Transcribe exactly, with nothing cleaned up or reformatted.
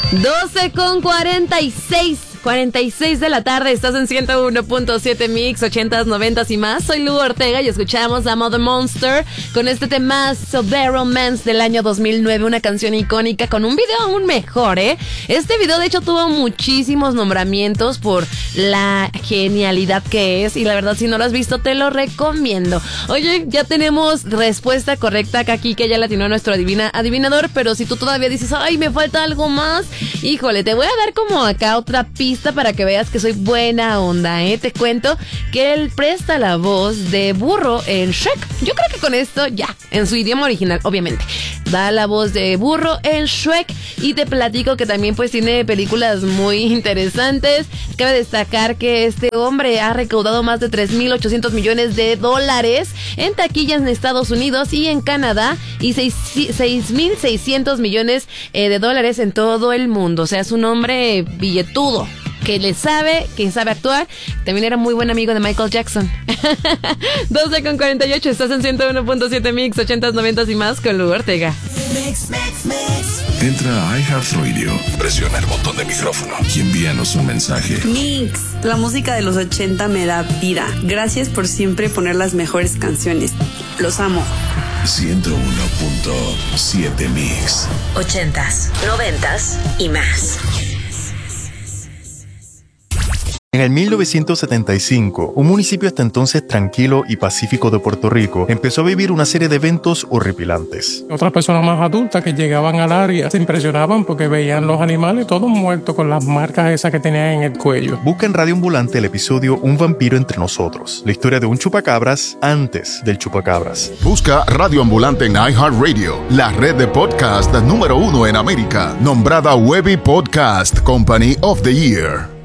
doce con cuarenta y seis. cuarenta y seis de la tarde, estás en ciento uno punto siete Mix, ochentas, noventas y más. Soy Lu Ortega y escuchamos a Mother Monster con este temazo de Romance del año dos mil nueve, una canción icónica con un video aún mejor, ¿eh? Este video de hecho tuvo muchísimos nombramientos por la genialidad que es, y la verdad si no lo has visto te lo recomiendo. Oye, ya tenemos respuesta correcta acá, aquí que ya la atinó nuestro adivina, adivinador, pero si tú todavía dices, ay, me falta algo más, híjole, te voy a dar como acá otra pista para que veas que soy buena onda, ¿eh? Te cuento que él presta la voz de burro en Shrek. Yo creo que con esto ya, en su idioma original, obviamente. Da la voz de burro en Shrek y te platico que también pues tiene películas muy interesantes. Cabe destacar que este hombre ha recaudado más de tres mil ochocientos millones de dólares en taquillas en Estados Unidos y en Canadá y seis mil seiscientos millones eh, de dólares en todo el mundo. O sea, es un hombre billetudo, que le sabe, que sabe actuar. También era muy buen amigo de Michael Jackson. doce con cuarenta y ocho, estás en ciento uno punto siete Mix, ochentas, noventas y más con Lu Ortega. Mix, mix, mix. Entra a iHeartRadio, presiona el botón de micrófono y envíanos un mensaje. Mix, la música de los ochenta me da vida. Gracias por siempre poner las mejores canciones. Los amo. ciento uno punto siete Mix. Ochentas, noventas y más. En el mil novecientos setenta y cinco, un municipio hasta entonces tranquilo y pacífico de Puerto Rico empezó a vivir una serie de eventos horripilantes. Otras personas más adultas que llegaban al área se impresionaban porque veían los animales todos muertos con las marcas esas que tenían en el cuello. Busca en Radio Ambulante el episodio Un vampiro entre nosotros, la historia de un chupacabras antes del chupacabras. Busca Radio Ambulante en iHeartRadio, la red de podcast número uno en América, nombrada Webby Podcast Company of the Year.